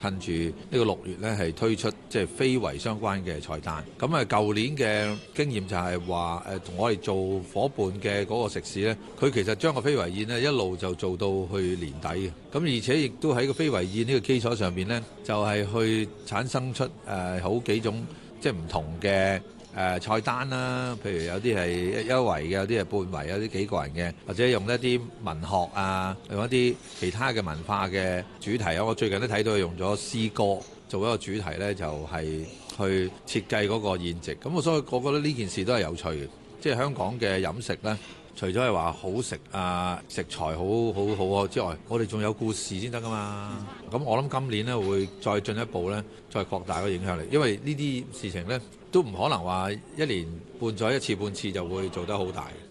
趁住呢個6月呢，係推出即係非遺相關嘅菜單。咁啊，舊年嘅經驗就係話同我哋做夥伴嘅嗰個食肆呢，佢其實將個非遺宴呢一路就做到去年底嘅。咁而且亦都喺個非遺宴呢個基礎上邊呢，就係去產生出好幾種即係唔同嘅菜單啦。譬如有啲係一圍嘅，有啲係半圍，有啲幾個人嘅，或者用一啲文學啊，用一啲其他嘅文化嘅主題。我最近都睇到佢用咗詩歌做一個主題呢，就係去設計嗰個宴席。咁所以我覺得呢件事都係有趣嘅。即係香港嘅飲食呢，除咗係話好食啊，食材好之外，我哋仲有故事先得噶嘛。咁我諗今年呢會再進一步呢，再擴大個影響力，因為呢啲事情呢都唔可能話一年半載一次半次就會做得好大。